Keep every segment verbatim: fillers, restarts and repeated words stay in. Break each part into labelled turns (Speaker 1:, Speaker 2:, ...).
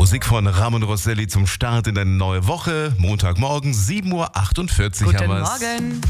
Speaker 1: Musik von Ramon Rosselli zum Start in eine neue Woche. Montagmorgen, sieben Uhr achtundvierzig
Speaker 2: Guten
Speaker 1: haben wir's.
Speaker 2: Morgen.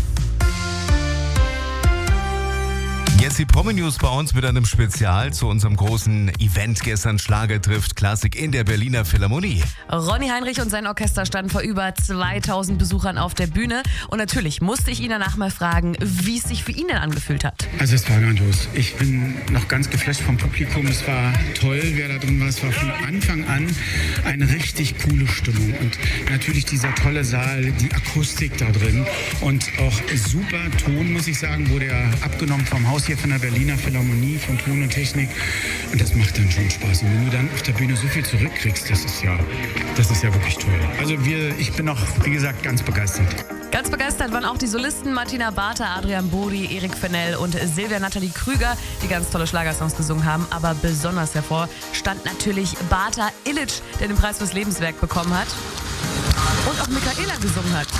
Speaker 1: Jetzt die Promi-News bei uns mit einem Spezial zu unserem großen Event gestern. Schlager trifft Klassik in der Berliner Philharmonie.
Speaker 2: Ronny Heinrich und sein Orchester standen vor über zweitausend Besuchern auf der Bühne. Und natürlich musste ich ihn danach mal fragen, wie es sich für ihn denn angefühlt hat.
Speaker 3: Also es war grandios. Ich bin noch ganz geflasht vom Publikum. Es war toll, wer da drin war. Es war von Anfang an eine richtig coole Stimmung. Und natürlich dieser tolle Saal, die Akustik da drin. Und auch super Ton, muss ich sagen, wurde ja abgenommen vom Haus hier von der Berliner Philharmonie, von Ton und Technik. Und das macht dann schon Spaß. Und wenn du dann auf der Bühne so viel zurückkriegst, das ist ja, das ist ja wirklich toll. Also wir, ich bin noch, wie gesagt, ganz begeistert.
Speaker 2: Ganz begeistert waren auch die Solisten Martina Bartha, Adrian Bodi, Erik Fennell und Silvia Nathalie Krüger, die ganz tolle Schlagersongs gesungen haben. Aber besonders hervor stand natürlich Bartha Illich, der den Preis fürs Lebenswerk bekommen hat. Und auch Michaela gesungen hat.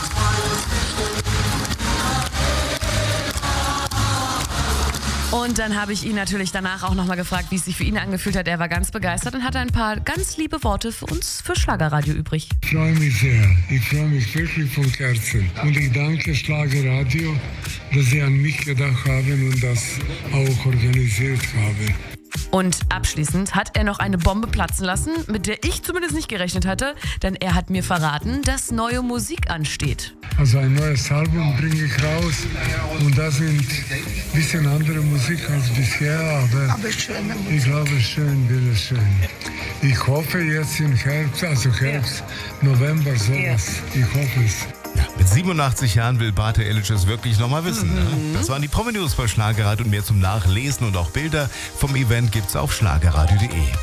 Speaker 2: Und dann habe ich ihn natürlich danach auch nochmal gefragt, wie es sich für ihn angefühlt hat. Er war ganz begeistert und hatte ein paar ganz liebe Worte für uns für Schlagerradio übrig.
Speaker 4: Ich freue mich sehr. Ich freue mich wirklich von Herzen. Und ich danke Schlagerradio, dass sie an mich gedacht haben und das auch organisiert haben.
Speaker 2: Und abschließend hat er noch eine Bombe platzen lassen, mit der ich zumindest nicht gerechnet hatte, denn er hat mir verraten, dass neue Musik ansteht.
Speaker 4: Also ein neues Album bringe ich raus und das sind ein bisschen andere Musik als bisher, aber, aber ich glaube, schön wird es schön. Ich hoffe jetzt im Herbst, also Herbst, ja. November sowas, ich hoffe es.
Speaker 1: Ja, mit siebenundachtzig Jahren will Bartha Illich es wirklich nochmal wissen.
Speaker 2: Mhm.
Speaker 1: Ne? Das waren die Promi-News bei Schlagerradio und mehr zum Nachlesen und auch Bilder vom Event gibt's auf schlagerradio punkt de.